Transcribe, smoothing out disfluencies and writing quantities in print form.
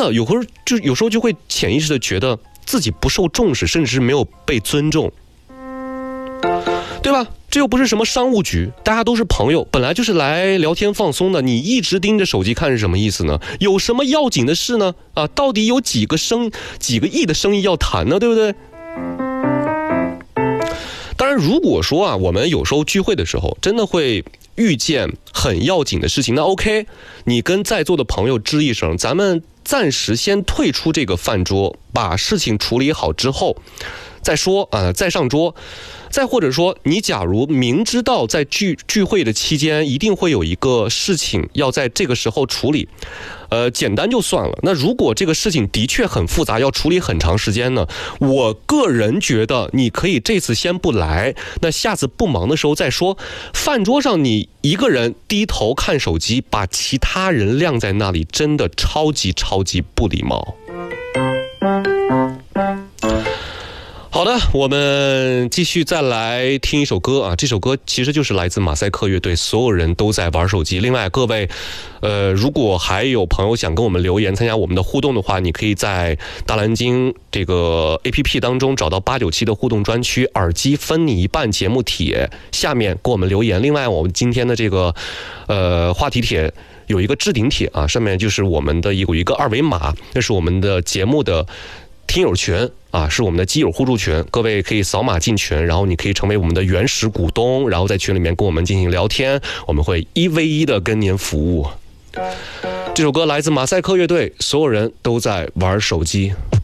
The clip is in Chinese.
的有时候就会潜意识的觉得自己不受重视，甚至是没有被尊重，对吧？这又不是什么商务局，大家都是朋友，本来就是来聊天放松的，你一直盯着手机看是什么意思呢？有什么要紧的事呢？啊，到底有几个亿的生意要谈呢？对不对？当然，如果说啊，我们有时候聚会的时候真的会遇见很要紧的事情，那 OK， 你跟在座的朋友吱一声，咱们暂时先退出这个饭桌，把事情处理好之后再说啊，再上桌。再或者说，你假如明知道在聚会的期间一定会有一个事情要在这个时候处理，简单就算了。那如果这个事情的确很复杂，要处理很长时间呢，我个人觉得你可以这次先不来，那下次不忙的时候再说。饭桌上你一个人低头看手机，把其他人晾在那里，真的超级不礼貌。好的，我们继续再来听一首歌啊，这首歌其实就是来自马赛克乐队，所有人都在玩手机。另外各位如果还有朋友想跟我们留言参加我们的互动的话，你可以在大蓝鲸这个 APP 当中找到897的互动专区，耳机分你一半节目帖下面给我们留言。另外我们今天的这个话题帖有一个置顶帖啊，上面就是我们的有一个二维码，那是我们的节目的听友群啊，是我们的基友互助群，各位可以扫码进群，然后你可以成为我们的原始股东，然后在群里面跟我们进行聊天，我们会1v1的跟您服务。这首歌来自马赛克乐队，所有人都在玩手机。